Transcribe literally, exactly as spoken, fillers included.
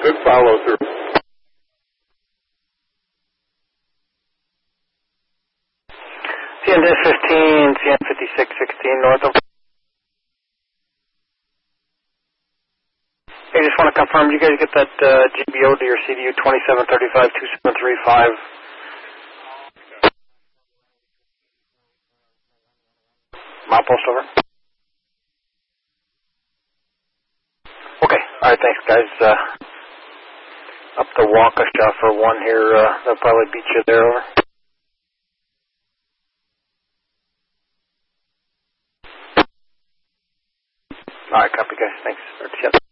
Good follow through. C N fifteen, C N fifty-six sixteen north of. Hey, just want to confirm, did you guys get that uh, G B O to your C D U twenty-seven thirty-five two seven three five? Milepost over. Okay, alright, thanks guys. Uh, up to Waukesha for one here, uh, they'll probably beat you there, over. Alright, copy guys, thanks.